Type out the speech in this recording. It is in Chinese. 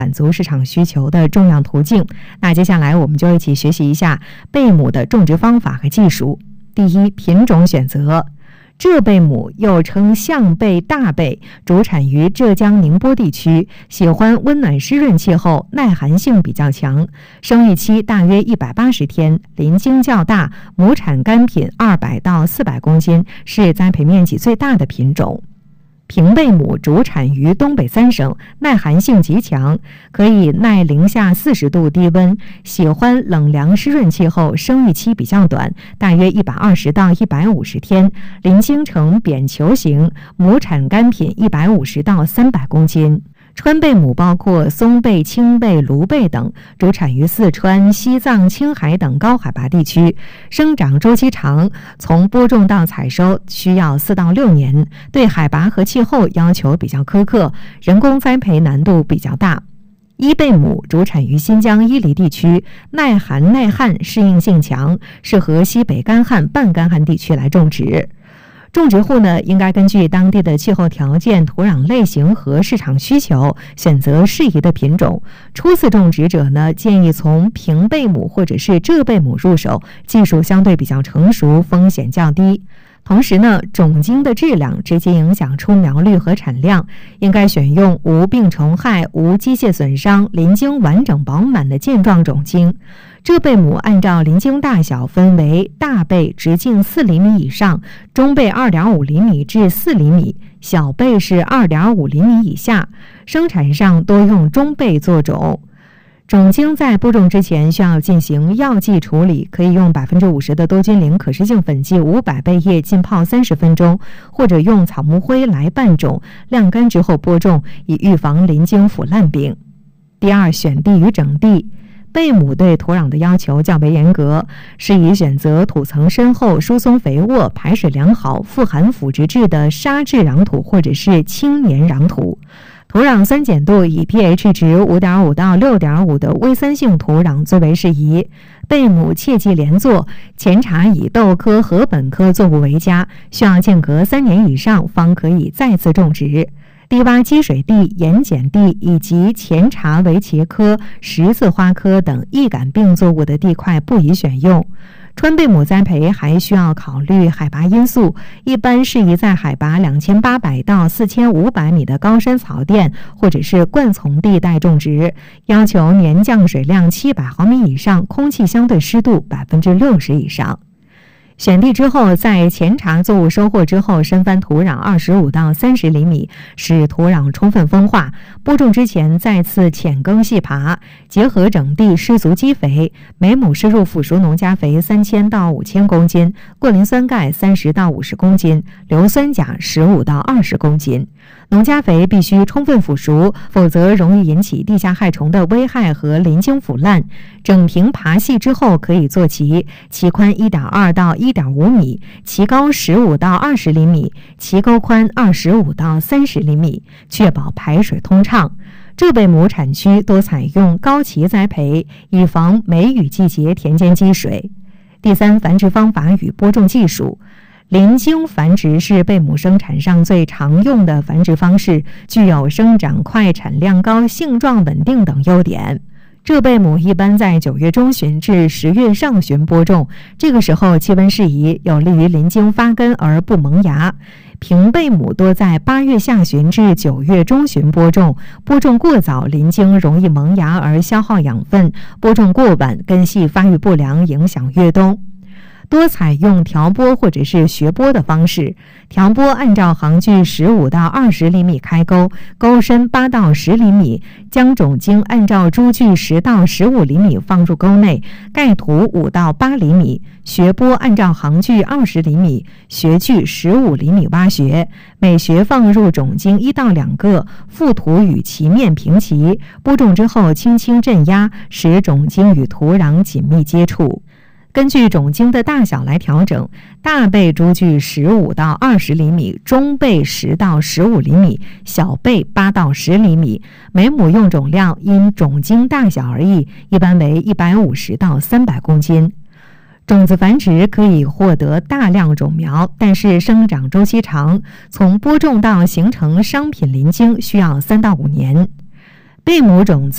满足市场需求的重要途径。那接下来我们就一起学习一下贝母的种植方法和技术。第一，品种选择。浙贝母又称象贝、大贝，主产于浙江宁波地区，喜欢温暖湿润气候，耐寒性比较强，生育期大约180天，鳞茎较大，亩产干品200到400公斤，是栽培面积最大的品种。平贝母主产于东北3省，耐寒性极强，可以耐零下40度低温，喜欢冷凉湿润气候，生育期比较短，大约120到150天，鳞茎呈扁球形，亩产干品150到300公斤。川贝母包括松贝、青贝、芦贝等，主产于四川、西藏、青海等高海拔地区，生长周期长，从播种到采收需要4到6年，对海拔和气候要求比较苛刻，人工栽培难度比较大。伊贝母主产于新疆伊犁地区，耐寒耐旱，适应性强，适合西北干旱、半干旱地区来种植。种植户呢，应该根据当地的气候条件、土壤类型和市场需求，选择适宜的品种。初次种植者呢，建议从平贝母或者是浙贝母入手，技术相对比较成熟，风险较低。同时呢，种茎的质量直接影响出苗率和产量，应该选用无病虫害、无机械损伤、鳞茎完整饱满的健壮种茎。浙贝母按照鳞茎大小分为大贝直径4厘米以上，中贝2.5厘米至4厘米，小贝是2.5厘米以下。生产上多用中贝做种。种茎在播种之前需要进行药剂处理，可以用50%的多菌灵可食性粉剂500倍液浸泡30分钟，或者用草木灰来拌种，晾干之后播种，以预防鳞茎腐烂病。第二，选地与整地。贝母对土壤的要求较为严格，适宜选择土层深厚、疏松肥沃、排水良好、富含腐殖质的沙质壤土或者是青黏壤土。土壤酸碱度以 pH 值 5.5 到 6.5 的微酸性土壤最为适宜。贝母切忌连作，前茬以豆科和本科作物为佳，需要间隔3年以上方可以再次种植。低洼积水地、盐碱地以及前茬为茄科、十字花科等易感病作物的地块不宜选用。川贝母栽培还需要考虑海拔因素，一般适宜在海拔2800到4500米的高山草甸或者是灌丛地带种植，要求年降水量700毫米以上，空气相对湿度60%以上。选地之后，在前茬作物收获之后，深翻土壤25到30厘米，使土壤充分风化。播种之前再次浅耕细耙，结合整地，施足基肥，每亩施入腐熟农家肥3000到5000公斤，过磷酸钙30到50公斤，硫酸钾15到20公斤。农家肥必须充分腐熟，否则容易引起地下害虫的危害和鳞茎腐烂。整平耙细之后可以做畦，畦宽1.2到1.5米，畦高15到20厘米，畦沟宽25到30厘米，确保排水通畅。浙贝母产区多采用高畦栽培，以防梅雨季节田间积水。第三，繁殖方法与播种技术。鳞茎繁殖是贝母生产上最常用的繁殖方式，具有生长快、产量高、性状稳定等优点。浙贝母一般在9月中旬至10月上旬播种，这个时候气温适宜，有利于鳞茎发根而不萌芽。平贝母多在8月下旬至9月中旬播种，播种过早，鳞茎容易萌芽而消耗养分；播种过晚，根系发育不良，影响越冬。多采用调播或者是学播的方式。调播按照行距15到20厘米开沟，沟深8到10厘米，将种茎按照株距10到15厘米放入沟内，盖土5到8厘米。学播按照行距20厘米，穴距15厘米挖穴，每穴放入种茎1到2个，覆土与其面平齐。播种之后轻轻镇压，使种茎与土壤紧密接触。根据种茎的大小来调整，大贝株距15到20厘米，中贝10到15厘米，小贝8到10厘米。每亩用种量因种茎大小而异，一般为150到300公斤。种子繁殖可以获得大量种苗，但是生长周期长，从播种到形成商品鳞茎需要3到5年。贝母种子